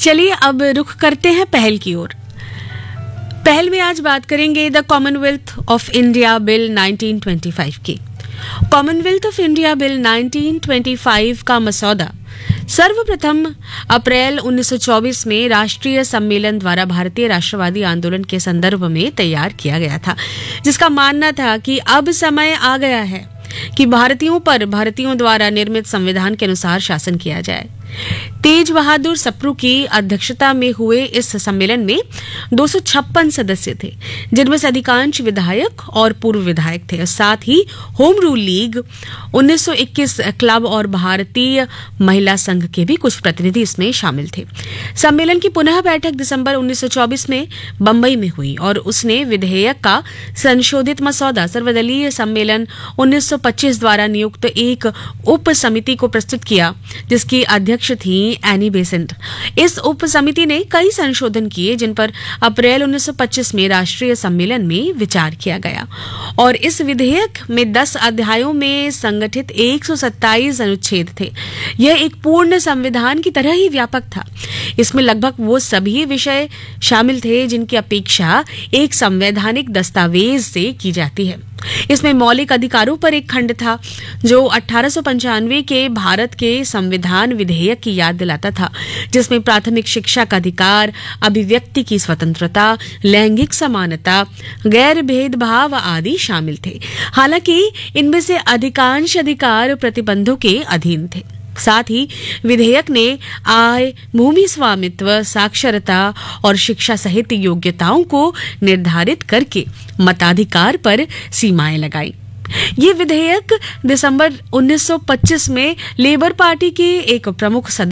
चलिए अब रुख करते हैं पहल की ओर। पहल में आज बात करेंगे the Commonwealth of India bill 1925 की। कॉमनवेल्थ ऑफ इंडिया बिल 1925 का मसौदा सर्वप्रथम अप्रैल 1924 में राष्ट्रीय सम्मेलन द्वारा भारतीय राष्ट्रवादी आंदोलन के संदर्भ में तैयार किया गया था, जिसका मानना था कि अब समय आ गया है कि भारतीयों पर भारतीयों द्वारा निर्मित संविधान के अनुसार शासन किया जाए। तेज बहादुर सप्रू की अध्यक्षता में हुए इस सम्मेलन में 256 सदस्य थे, जिनमें से अधिकांश विधायक और पूर्व विधायक थे। साथ ही होम रूल लीग, 1921 क्लब और भारतीय महिला संघ के भी कुछ प्रतिनिधि इसमें शामिल थे। सम्मेलन की पुनः बैठक दिसंबर 1924 में बंबई में हुई और उसने विधेयक का संशोधित मसौदा सर्वदलीय सम्मेलन 1925 द्वारा नियुक्त एक उप समिति को प्रस्तुत किया, जिसकी अध्यक्ष थी एनी बेसेंट। इस उप समिति ने कई संशोधन किए, जिन पर अप्रैल 1925 में राष्ट्रीय सम्मेलन में विचार किया गया और इस विधेयक में 10 अध्यायों में संगठित 127 अनुच्छेद थे। यह एक पूर्ण संविधान की तरह ही व्यापक था। इसमें लगभग वो सभी विषय शामिल थे जिनकी अपेक्षा एक संवैधानिक दस्तावेज से की जाती है। इसमें मौलिक अधिकारों पर एक खंड था जो 1895 के भारत के संविधान विधेयक की याद दिलाता था, जिसमें प्राथमिक शिक्षा का अधिकार, अभिव्यक्ति की स्वतंत्रता, लैंगिक समानता, गैर भेदभाव आदि शामिल थे। हालांकि इनमें से अधिकांश अधिकार प्रतिबंधों के अधीन थे। साथ ही विधेयक ने आय, भूमि स्वामित्व, साक्षरता और शिक्षा सहित योग्यताओं को निर्धारित करके मताधिकार पर सीमाएं लगाई। ये विधेयक दिसंबर 1925 में लेबर पार्टी के एक प्रमुख सदस्य